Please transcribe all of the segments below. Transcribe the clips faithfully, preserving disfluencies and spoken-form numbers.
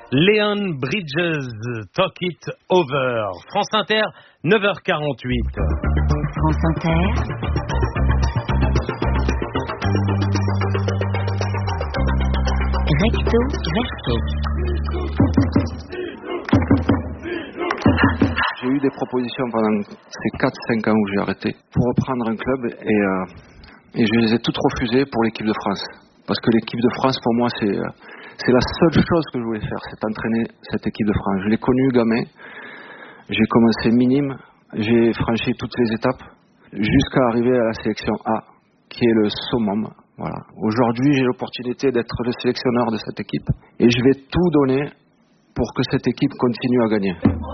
Leon Bridges, Talk It Over. France Inter, neuf heures quarante-huit. France Inter. Recto verso. J'ai eu des propositions pendant ces quatre cinq ans où j'ai arrêté pour reprendre un club et, euh, et je les ai toutes refusées pour l'équipe de France. Parce que l'équipe de France, pour moi, c'est, euh, c'est la seule chose que je voulais faire, c'est entraîner cette équipe de France. Je l'ai connue gamin, j'ai commencé minime, j'ai franchi toutes les étapes jusqu'à arriver à la sélection A, qui est le summum. Voilà. Aujourd'hui, j'ai l'opportunité d'être le sélectionneur de cette équipe et je vais tout donner pour que cette équipe continue à gagner.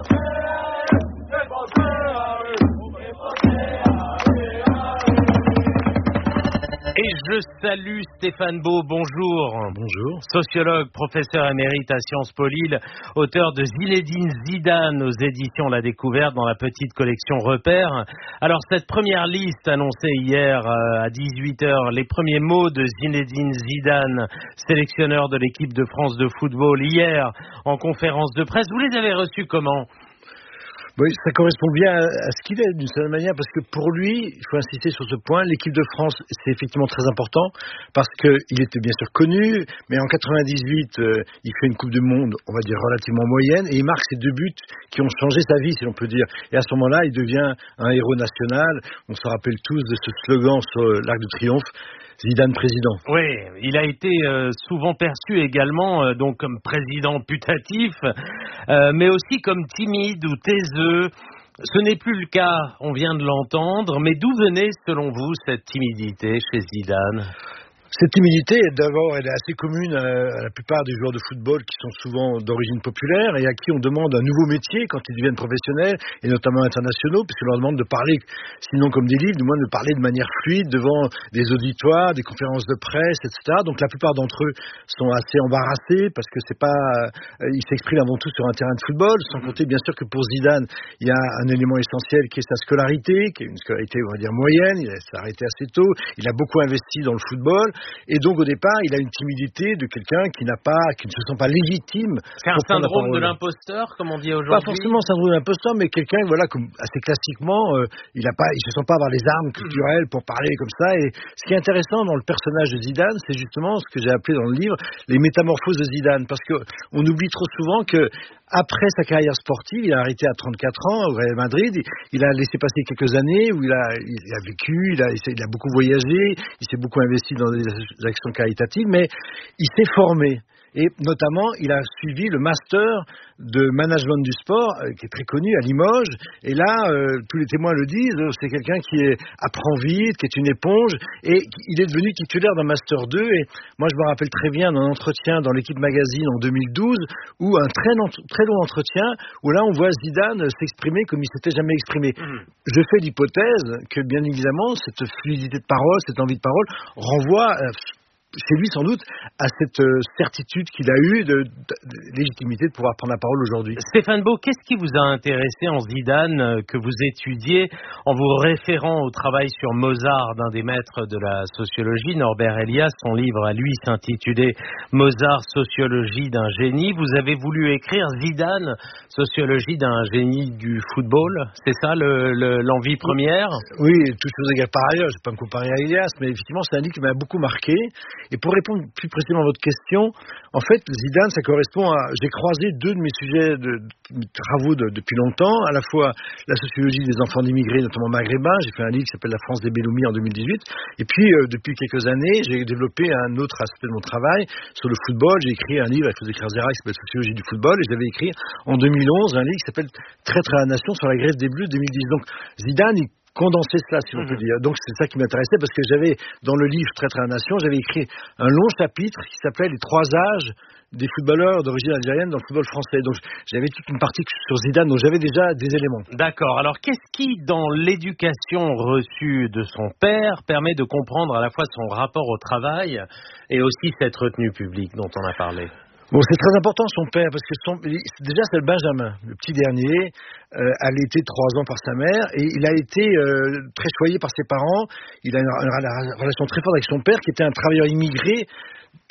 Et je salue Stéphane Beau, bonjour. Bonjour. Sociologue, professeur émérite à Sciences Po Lille, auteur de Zinedine Zidane aux éditions La Découverte dans la petite collection Repères. Alors cette première liste annoncée hier à dix-huit heures, les premiers mots de Zinedine Zidane, sélectionneur de l'équipe de France de football hier en conférence de presse, vous les avez reçus comment ? Oui, ça correspond bien à ce qu'il est d'une certaine manière, parce que pour lui, il faut insister sur ce point, l'équipe de France, c'est effectivement très important, parce qu'il était bien sûr connu, mais en quatre-vingt-dix-huit, euh, il fait une Coupe du Monde, on va dire relativement moyenne, et il marque ses deux buts qui ont changé sa vie, si l'on peut dire. Et à ce moment-là, il devient un héros national. On se rappelle tous de ce slogan sur l'Arc de Triomphe, Zidane président. Oui, il a été euh, souvent perçu également euh, donc comme président putatif, euh, mais aussi comme timide ou taiseux. Ce n'est plus le cas, on vient de l'entendre, mais d'où venait selon vous cette timidité chez Zidane ? Cette timidité, d'abord, elle est assez commune à la plupart des joueurs de football qui sont souvent d'origine populaire et à qui on demande un nouveau métier quand ils deviennent professionnels et notamment internationaux, puisqu'on leur demande de parler, sinon comme des livres, du moins de parler de manière fluide devant des auditoires, des conférences de presse, et cetera. Donc la plupart d'entre eux sont assez embarrassés parce que c'est pas, ils s'expriment avant tout sur un terrain de football, sans compter bien sûr que pour Zidane, il y a un élément essentiel qui est sa scolarité, qui est une scolarité, on va dire, moyenne. Il s'est arrêté assez tôt, il a beaucoup investi dans le football. Et donc au départ, il a une timidité de quelqu'un qui n'a pas, qui ne se sent pas légitime. C'est un syndrome de l'imposteur, comme on dit aujourd'hui. Pas forcément un syndrome de l'imposteur, mais quelqu'un, voilà, comme assez classiquement, euh, il a pas, il se sent pas avoir les armes culturelles pour parler comme ça. Et ce qui est intéressant dans le personnage de Zidane, c'est justement ce que j'ai appelé dans le livre les métamorphoses de Zidane, parce que on oublie trop souvent que après sa carrière sportive, il a arrêté à trente-quatre ans au Real Madrid. Il a laissé passer quelques années où il a, il a vécu, il a, il a beaucoup voyagé, il s'est beaucoup investi dans des actions caritatives, mais il s'est formé. Et notamment, il a suivi le master de management du sport, euh, qui est très connu à Limoges. Et là, euh, tous les témoins le disent, c'est quelqu'un qui est, apprend vite, qui est une éponge. Et il est devenu titulaire d'un master deux. Et moi, je me rappelle très bien d'un entretien dans l'Équipe Magazine en deux mille douze, où un très long, très long entretien, où là, on voit Zidane s'exprimer comme il s'était jamais exprimé. Mmh. Je fais l'hypothèse que, bien évidemment, cette fluidité de parole, cette envie de parole, renvoie... Euh, chez lui sans doute à cette euh, certitude qu'il a eue de, de, de légitimité de pouvoir prendre la parole aujourd'hui. Stéphane Beau, qu'est-ce qui vous a intéressé en Zidane euh, que vous étudiez en vous référant au travail sur Mozart d'un des maîtres de la sociologie, Norbert Elias? Son livre à lui s'intitulait Mozart, sociologie d'un génie. Vous avez voulu écrire Zidane, sociologie d'un génie du football. C'est ça le, le, l'envie première? Oui, toutes choses égales par ailleurs. Je ne vais pas me comparer à Elias, mais effectivement c'est un livre qui m'a beaucoup marqué. Et pour répondre plus précisément à votre question, en fait, Zidane, ça correspond à... J'ai croisé deux de mes sujets de, de travaux de, depuis longtemps, à la fois la sociologie des enfants d'immigrés, notamment maghrébins. J'ai fait un livre qui s'appelle La France des Belloumi en deux mille dix-huit. Et puis, euh, depuis quelques années, j'ai développé un autre aspect de mon travail sur le football. J'ai écrit un livre avec José Crazera qui s'appelle Sociologie du football. Et j'avais écrit en deux mille onze un livre qui s'appelle Traître à la nation sur la Grèce des Bleus deux mille dix. Donc, Zidane, il condenser cela, si l'on mmh. peut dire. Donc c'est ça qui m'intéressait, parce que j'avais, dans le livre Traître à la nation, j'avais écrit un long chapitre qui s'appelait Les trois âges des footballeurs d'origine algérienne dans le football français. Donc j'avais toute une partie sur Zidane, donc j'avais déjà des éléments. D'accord. Alors qu'est-ce qui, dans l'éducation reçue de son père, permet de comprendre à la fois son rapport au travail et aussi cette retenue publique dont on a parlé ? Bon, c'est très important son père, parce que son, déjà c'est le Benjamin, le petit dernier, euh, allaité trois ans par sa mère, et il a été euh, très choyé par ses parents. Il a une, une, une relation très forte avec son père, qui était un travailleur immigré,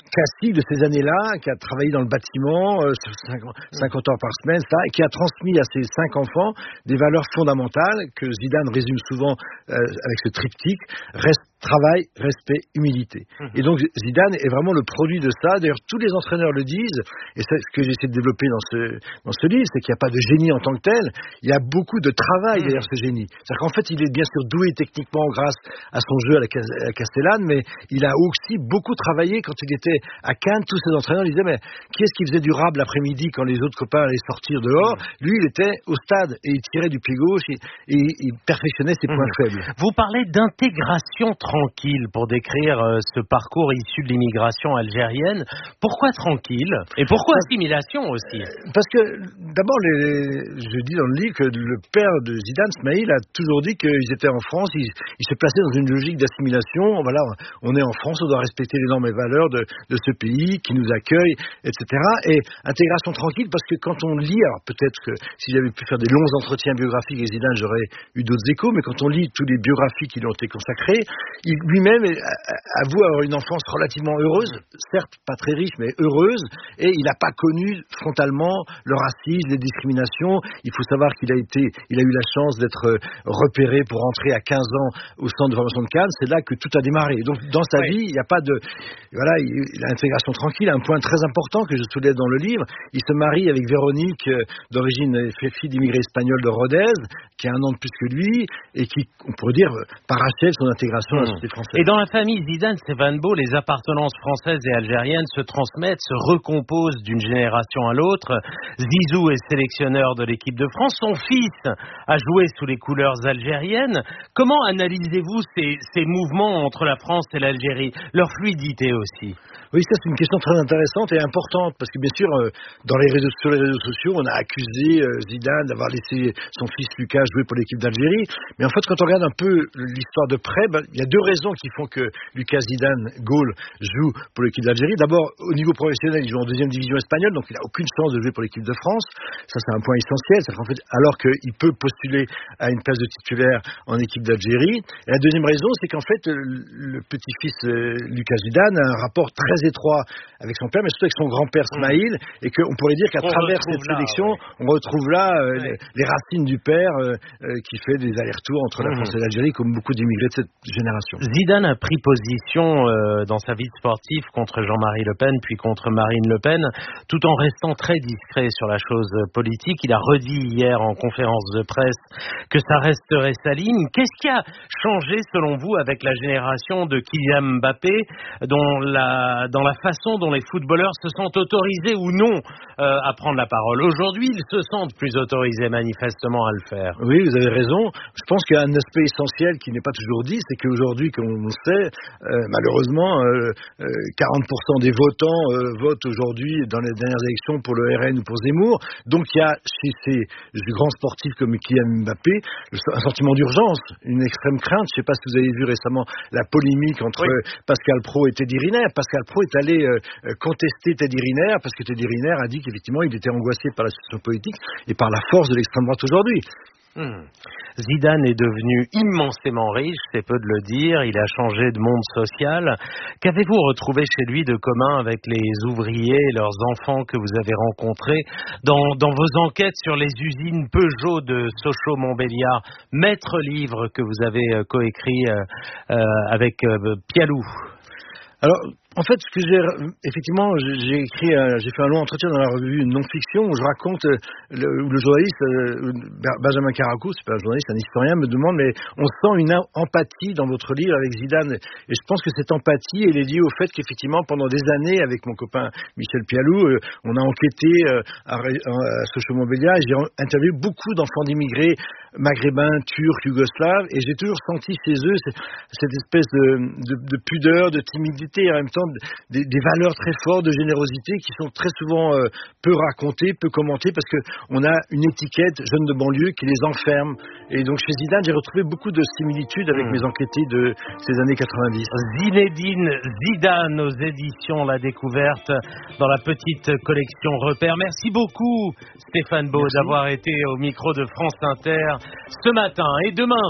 classique de ces années-là, qui a travaillé dans le bâtiment, euh, cinquante heures par semaine, ça, et qui a transmis à ses cinq enfants des valeurs fondamentales que Zidane résume souvent euh, avec ce triptyque: reste, travail, respect, humilité. Mmh. Et donc Zidane est vraiment le produit de ça. D'ailleurs, tous les entraîneurs le disent, et c'est ce que j'essaie de développer dans ce, dans ce livre, c'est qu'il n'y a pas de génie en tant que tel, il y a beaucoup de travail mmh. derrière ce génie. C'est-à-dire qu'en fait, il est bien sûr doué techniquement grâce à son jeu à la, à la Castellane, mais il a aussi beaucoup travaillé. Quand il était à Cannes, tous ses entraîneurs disaient: mais qui est-ce qui faisait du rap l'après-midi quand les autres copains allaient sortir dehors? Lui, il était au stade et il tirait du pied gauche et, et il perfectionnait ses points mmh. faibles. Vous parlez d'intégration tranquille pour décrire euh, ce parcours issu de l'immigration algérienne. Pourquoi tranquille? Et pourquoi assimilation aussi? Parce que d'abord, les, je dis dans le livre que le père de Zidane, Smaïl, a toujours dit qu'ils étaient en France, ils, ils se plaçaient dans une logique d'assimilation. Voilà, on est en France, on doit respecter les normes et valeurs de, de ce pays qui nous accueille, et cetera. Et intégration tranquille, parce que quand on lit, alors peut-être que si j'avais pu faire des longs entretiens biographiques avec Zidane, j'aurais eu d'autres échos, mais quand on lit tous les biographies qui lui ont été consacrées, il lui-même avoue avoir une enfance relativement heureuse, certes pas très riche, mais heureuse, et il n'a pas connu frontalement le racisme, les discriminations. Il faut savoir qu'il a été, il a eu la chance d'être repéré pour entrer à quinze ans au centre de formation de Cannes. C'est là que tout a démarré. Donc dans sa oui. vie, il n'y a pas de, voilà, l'intégration tranquille. Un point très important que je soulève dans le livre, il se marie avec Véronique, d'origine fille d'immigrés espagnols de Rodez, qui a un an de plus que lui, et qui, on pourrait dire, parachève son intégration mmh. à la société française. Et dans la famille Zidane, Stéphane Beau, les appartenances françaises et algériennes se transmettent, se recomposent d'une génération à l'autre. Zizou est sélectionneur de l'équipe de France. Son fils a joué sous les couleurs algériennes. Comment analysez-vous ces, ces mouvements entre la France et l'Algérie, leur fluidité aussi? Oui, ça c'est une question très intéressante et importante, parce que bien sûr, euh, dans les réseaux, sur les réseaux sociaux, on a accusé euh, Zidane d'avoir laissé son fils Lucas jouer pour l'équipe d'Algérie. Mais en fait, quand on regarde un peu l'histoire de près, ben, il y a deux raisons qui font que Lucas Zidane, Gaulle, joue pour l'équipe d'Algérie. D'abord, au niveau professionnel, il joue en deuxième division espagnole, donc il n'a aucune chance de jouer pour l'équipe de France. Ça, c'est un point essentiel. C'est qu'en fait, alors qu'il peut postuler à une place de titulaire en équipe d'Algérie. Et la deuxième raison, c'est qu'en fait, le petit-fils euh, Lucas Zidane a un rapport très étroit avec son père, mais surtout avec son grand-père Smaïl, mmh. et qu'on pourrait dire qu'à on travers cette là, sélection, ouais. on retrouve là euh, ouais. les, les racines du père euh, euh, qui fait des allers-retours entre mmh. la France et l'Algérie, comme beaucoup d'immigrés de cette génération. Zidane a pris position euh, dans sa vie sportive contre Jean-Marie Le Pen, puis contre Marine Le Pen, tout en restant très discret sur la chose politique. Il a redit hier en conférence de presse que ça resterait sa ligne. Qu'est-ce qui a changé selon vous avec la génération de Kylian Mbappé, dont la dans la façon dont les footballeurs se sentent autorisés ou non euh, à prendre la parole? Aujourd'hui, ils se sentent plus autorisés manifestement à le faire. Oui, vous avez raison. Je pense qu'il y a un aspect essentiel qui n'est pas toujours dit, c'est qu'aujourd'hui, comme on le sait, euh, malheureusement, euh, euh, quarante pour cent des votants euh, votent aujourd'hui dans les dernières élections pour le R N ou pour Zemmour. Donc il y a chez ces grands sportifs comme Kylian Mbappé un sentiment d'urgence, une extrême crainte. Je ne sais pas si vous avez vu récemment la polémique entre oui. Pascal Praud et Teddy Riner. Pascal Praud est allé euh, contester Teddy Riner parce que Teddy Riner a dit qu'effectivement il était angoissé par la situation politique et par la force de l'extrême droite aujourd'hui. Hmm. Zidane est devenu immensément riche, c'est peu de le dire, il a changé de monde social. Qu'avez-vous retrouvé chez lui de commun avec les ouvriers et leurs enfants que vous avez rencontrés dans, dans vos enquêtes sur les usines Peugeot de Sochaux-Montbéliard, maître livre que vous avez coécrit euh, euh, avec euh, Pialou? Alors, en fait, ce que j'ai effectivement, j'ai écrit, euh, j'ai fait un long entretien dans la revue Non-Fiction où je raconte euh, le, où le journaliste euh, Benjamin Caracou, c'est pas un journaliste, un historien, me demande mais on sent une empathie dans votre livre avec Zidane, et je pense que cette empathie elle est liée au fait qu'effectivement pendant des années avec mon copain Michel Pialou, euh, on a enquêté euh, à, à Sochaux-Montbéliard et j'ai interviewé beaucoup d'enfants d'immigrés maghrébins, turcs, yougoslaves, et j'ai toujours senti chez eux cette, cette espèce de, de, de pudeur, de timidité, et en même temps des, des valeurs très fortes de générosité qui sont très souvent euh, peu racontées, peu commentées, parce qu'on a une étiquette jeune de banlieue qui les enferme. Et donc chez Zidane, j'ai retrouvé beaucoup de similitudes avec mmh. mes enquêtés de ces années quatre-vingt-dix. Zinedine Zidane aux éditions La Découverte dans la petite collection Repères. Merci beaucoup Stéphane Beau d'avoir été au micro de France Inter ce matin. Et demain,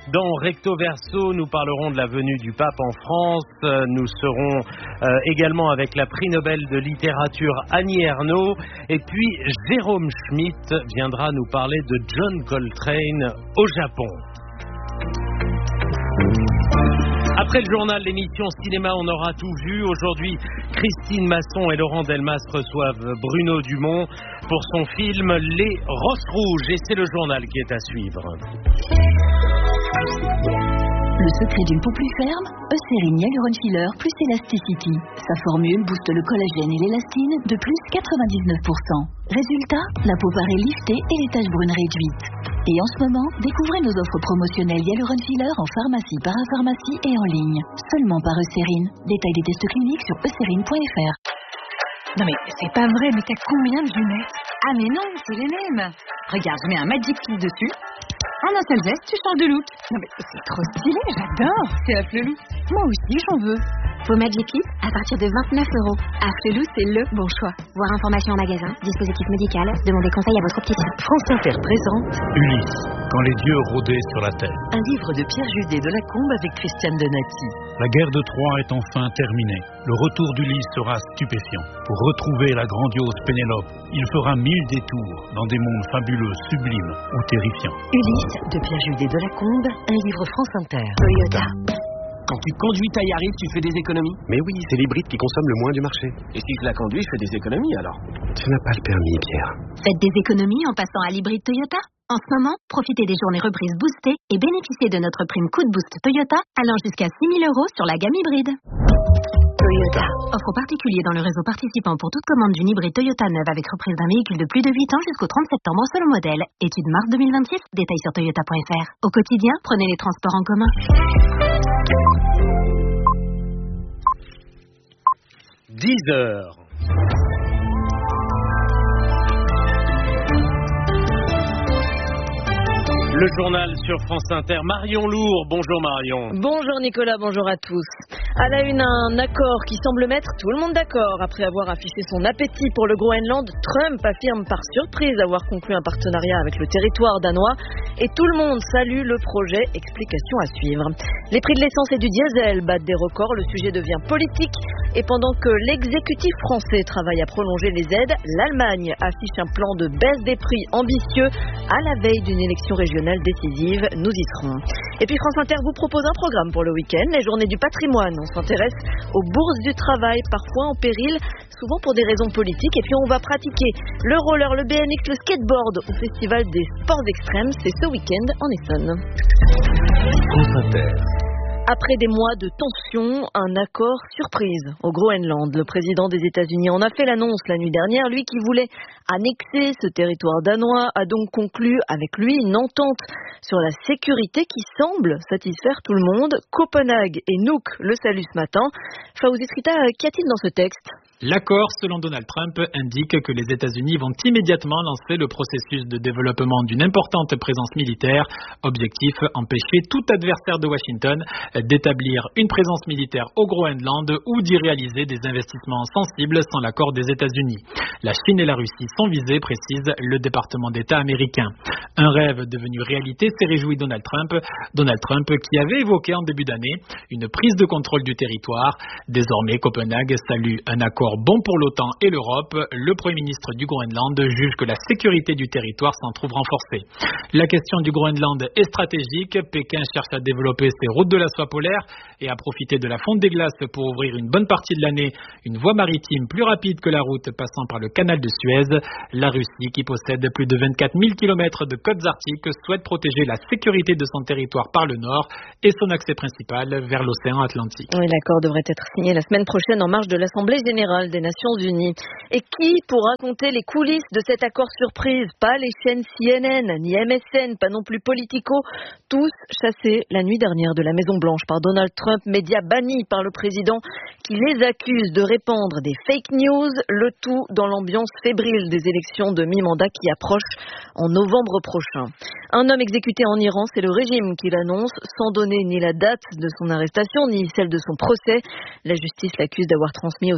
Dans Recto Verso, nous parlerons de la venue du pape en France. Nous serons euh, également avec la prix Nobel de littérature Annie Ernaux. Et puis Jérôme Schmitt viendra nous parler de John Coltrane au Japon. Après le journal, l'émission cinéma, on aura tout vu. Aujourd'hui, Christine Masson et Laurent Delmas reçoivent Bruno Dumont pour son film Les Rosses Rouges. Et c'est le journal qui est à suivre. Le secret d'une peau plus ferme, Eucérine Hyaluron Filler plus Elasticity. Sa formule booste le collagène et l'élastine de plus quatre-vingt-dix-neuf pour cent. Résultat, la peau paraît liftée et les taches brunes réduites. Et en ce moment, découvrez nos offres promotionnelles Hyaluron Filler en pharmacie, parapharmacie et en ligne. Seulement par Eucérine. Détail des tests cliniques sur eucérine point f r. Non mais c'est pas vrai, mais t'as combien de lunettes? Ah mais non, c'est les mêmes. Regarde, je mets un Magic Clip dessus. En un seul geste, tu changes de look. Non mais c'est trop stylé, j'adore. C'est Afflelou. Moi aussi, j'en veux. Vos Magic Clip à partir de vingt-neuf euros. Afflelou, c'est le bon choix. Voir information en magasin, dispositif médical, demandez conseil à votre opticien. France Inter présente Ulysse, quand les dieux rôdaient sur la terre. un livre de Pierre Judet de Lacombe avec Christiane Donati. La guerre de Troie est enfin terminée. Le retour d'Ulysse sera stupéfiant. Pour retrouver la grandiose Pénélope, il fera mille détours dans des mondes fabuleux, sublimes ou terrifiants. Ulysse de Pierre Judet de Lacombe, un livre France Inter. Toyota. Quand tu conduis ta Yaris, tu fais des économies? Mais oui, c'est l'hybride qui consomme le moins du marché. Et si je la conduis, je fais des économies alors? Tu n'as pas le permis, Pierre. Faites des économies en passant à l'hybride Toyota. En ce moment, profitez des journées reprises boostées et bénéficiez de notre prime Coup de Boost Toyota allant jusqu'à six mille euros sur la gamme hybride. Toyota. Offre particulier dans le réseau participant pour toute commande d'une hybride Toyota neuve avec reprise d'un véhicule de plus de huit ans jusqu'au trente septembre selon modèle. Étude mars deux mille vingt-six, détails sur toyota point f r. Au quotidien, prenez les transports en commun. dix heures. Le journal sur France Inter. Marion Lourd. Bonjour Marion. Bonjour Nicolas, bonjour à tous. À la une, un accord qui semble mettre tout le monde d'accord. Après avoir affiché son appétit pour le Groenland, Trump affirme par surprise avoir conclu un partenariat avec le territoire danois. Et tout le monde salue le projet. Explication à suivre. Les prix de l'essence et du diesel battent des records. Le sujet devient politique. Et pendant que l'exécutif français travaille à prolonger les aides, l'Allemagne affiche un plan de baisse des prix ambitieux à la veille d'une élection régionale décisive. Nous y serons. Et puis France Inter vous propose un programme pour le week-end, les journées du patrimoine. On s'intéresse aux bourses du travail, parfois en péril, souvent pour des raisons politiques. Et puis on va pratiquer le roller, le B M X, le skateboard au Festival des sports extrêmes. C'est ce week-end en Essonne. France Inter. Après des mois de tension, un accord surprise au Groenland. Le président des États-Unis en a fait l'annonce la nuit dernière. Lui qui voulait annexer ce territoire danois a donc conclu avec lui une entente sur la sécurité qui semble satisfaire tout le monde. Copenhague et Nuuk le saluent ce matin. Fawzi Trita, qu'y a-t-il dans ce texte ? L'accord, selon Donald Trump, indique que les États-Unis vont immédiatement lancer le processus de développement d'une importante présence militaire. Objectif, empêcher tout adversaire de Washington d'établir une présence militaire au Groenland ou d'y réaliser des investissements sensibles sans l'accord des États-Unis. La Chine et la Russie sont visées, précise le département d'État américain. Un rêve devenu réalité, s'est réjoui Donald Trump. Donald Trump qui avait évoqué en début d'année une prise de contrôle du territoire. Désormais, Copenhague salue un accord bon pour l'OTAN et l'Europe. Le Premier ministre du Groenland juge que la sécurité du territoire s'en trouve renforcée. La question du Groenland est stratégique. Pékin cherche à développer ses routes de la soie polaire et à profiter de la fonte des glaces pour ouvrir une bonne partie de l'année une voie maritime plus rapide que la route passant par le canal de Suez. La Russie, qui possède plus de vingt-quatre mille kilomètres de côtes arctiques, souhaite protéger la sécurité de son territoire par le nord et son accès principal vers l'océan Atlantique. Oui, l'accord devrait être signé la semaine prochaine en marge de l'Assemblée générale des Nations Unies. Et qui pour raconter les coulisses de cet accord surprise? Pas les chaînes C N N, ni M S N, pas non plus Politico, tous chassés la nuit dernière de la Maison-Blanche par Donald Trump, média banni par le président qui les accuse de répandre des fake news, le tout dans l'ambiance fébrile des élections de mi-mandat qui approchent en novembre prochain. Un homme exécuté en Iran, c'est le régime qui l'annonce, sans donner ni la date de son arrestation, ni celle de son procès. La justice l'accuse d'avoir transmis au service de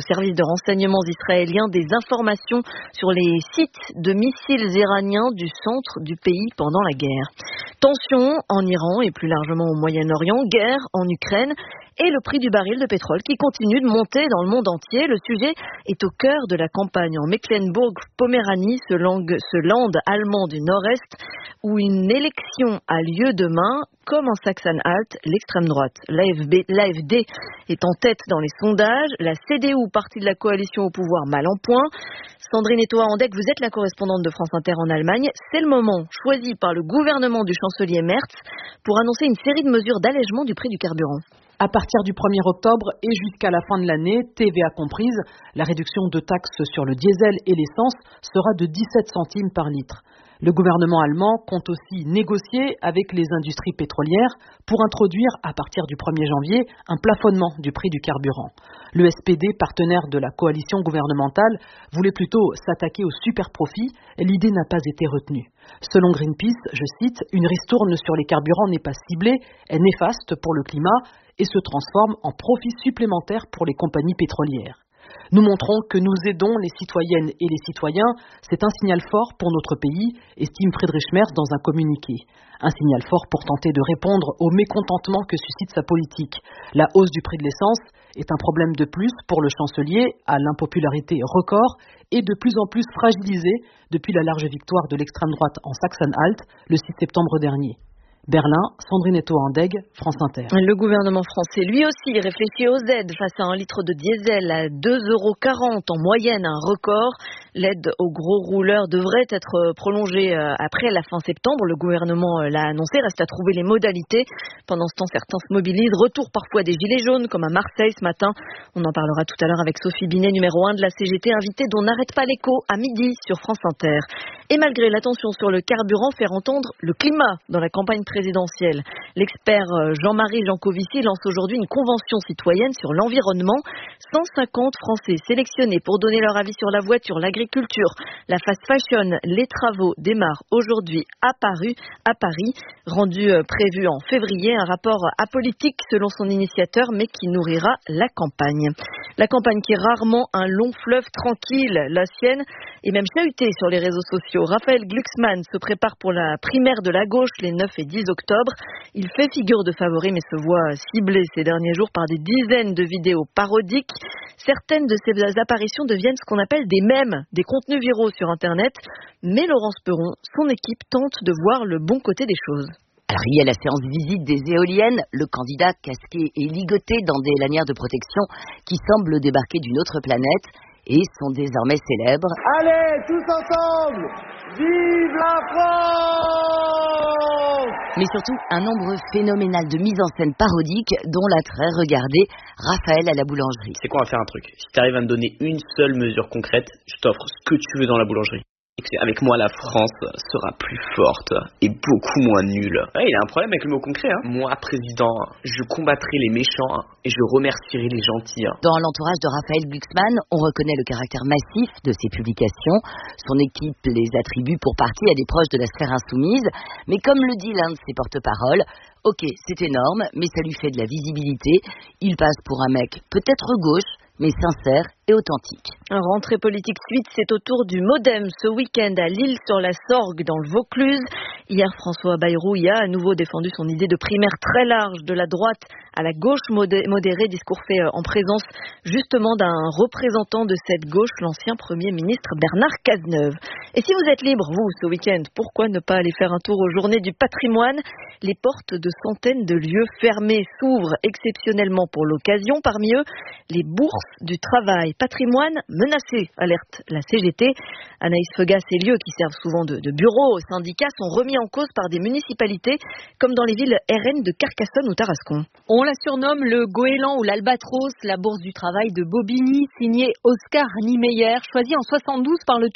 renseignements israéliens des informations sur les sites de missiles iraniens du centre du pays pendant la guerre. Tensions en Iran et plus largement au Moyen-Orient, guerre en Ukraine et le prix du baril de pétrole qui continue de monter dans le monde entier. Le sujet est au cœur de la campagne en Mecklembourg-Poméranie, ce, langue, ce land allemand du nord-est, où une élection a lieu demain, comme en Sachsen-Anhalt, l'extrême droite. L'A F D est en tête dans les sondages, la C D U, partie de la coalition au pouvoir, mal en point. Sandrine Etoa-Andek, vous êtes la correspondante de France Inter en Allemagne. C'est le moment choisi par le gouvernement du chancelier Merz pour annoncer une série de mesures d'allègement du prix du carburant. À partir du premier octobre et jusqu'à la fin de l'année, T V A comprise, la réduction de taxes sur le diesel et l'essence sera de dix-sept centimes par litre. Le gouvernement allemand compte aussi négocier avec les industries pétrolières pour introduire à partir du premier janvier un plafonnement du prix du carburant. Le S P D, partenaire de la coalition gouvernementale, voulait plutôt s'attaquer aux super-profits et l'idée n'a pas été retenue. Selon Greenpeace, je cite, « Une ristourne sur les carburants n'est pas ciblée, est néfaste pour le climat et se transforme en profit supplémentaire pour les compagnies pétrolières. » Nous montrons que nous aidons les citoyennes et les citoyens. C'est un signal fort pour notre pays, estime Friedrich Merz dans un communiqué. Un signal fort pour tenter de répondre au mécontentement que suscite sa politique. La hausse du prix de l'essence est un problème de plus pour le chancelier, à l'impopularité record et de plus en plus fragilisé depuis la large victoire de l'extrême droite en Sachsen-Anhalt le six septembre dernier. Berlin, Sandrine Etoa-Andek, France Inter. Le gouvernement français, lui aussi, réfléchit aux aides face à un litre de diesel à deux euros quarante en moyenne, un record. L'aide aux gros rouleurs devrait être prolongée après la fin septembre. Le gouvernement l'a annoncé, reste à trouver les modalités. Pendant ce temps, certains se mobilisent. Retour parfois des gilets jaunes, comme à Marseille ce matin. On en parlera tout à l'heure avec Sophie Binet, numéro un de la C G T, invitée dont n'arrête pas l'écho à midi sur France Inter. Et malgré la tension sur le carburant, faire entendre le climat dans la campagne présidentielle. L'expert Jean-Marie Jancovici lance aujourd'hui une convention citoyenne sur l'environnement. cent cinquante Français sélectionnés pour donner leur avis sur la voiture, l'agriculture, la fast fashion. Les travaux démarrent aujourd'hui à Paris, à Paris, rendu prévu en février. Un rapport apolitique selon son initiateur, mais qui nourrira la campagne. La campagne qui est rarement un long fleuve tranquille. La sienne est même chahutée sur les réseaux sociaux. Raphaël Glucksmann se prépare pour la primaire de la gauche les neuf et dix octobre. Il fait figure de favori mais se voit ciblé ces derniers jours par des dizaines de vidéos parodiques. Certaines de ces apparitions deviennent ce qu'on appelle des mèmes, des contenus viraux sur Internet. Mais Laurence Perron, son équipe tente de voir le bon côté des choses. Alors, il y a la séance visite des éoliennes, le candidat casqué et ligoté dans des lanières de protection qui semblent débarquer d'une autre planète et sont désormais célèbres. Allez, tous ensemble, vive la France! Mais surtout, un nombre phénoménal de mises en scène parodiques, dont la très regardée Raphaël à la boulangerie. C'est quoi, on va faire un truc. Si tu arrives à me donner une seule mesure concrète, je t'offre ce que tu veux dans la boulangerie. Avec moi, la France sera plus forte et beaucoup moins nulle. Ouais, il y a un problème avec le mot concret. Hein. Moi, président, je combattrai les méchants et je remercierai les gentils. Hein. Dans l'entourage de Raphaël Glucksmann, on reconnaît le caractère massif de ses publications. Son équipe les attribue pour partie à des proches de la sphère insoumise. Mais comme le dit l'un de ses porte-paroles, ok, c'est énorme, mais ça lui fait de la visibilité. Il passe pour un mec peut-être gauche, mais sincère et authentique. Rentrée politique suite, c'est au tour du Modem ce week-end à L'Isle-sur-la-Sorgue dans le Vaucluse. Hier, François Bayrou y a à nouveau défendu son idée de primaire très large de la droite à la gauche modérée, discours fait en présence justement d'un représentant de cette gauche, l'ancien Premier ministre Bernard Cazeneuve. Et si vous êtes libre, vous, ce week-end, pourquoi ne pas aller faire un tour aux Journées du patrimoine? Les portes de centaines de lieux fermés s'ouvrent exceptionnellement pour l'occasion. Parmi eux, les bourses du travail. Patrimoine menacé, alerte la C G T. Anaïs Feugas, ces lieux qui servent souvent de, de bureaux aux syndicats sont remis en cause par des municipalités comme dans les villes R N de Carcassonne ou Tarascon. On la surnomme le goéland ou l'albatros, la bourse du travail de Bobigny, signée Oscar Niemeyer, choisie en soixante-douze par le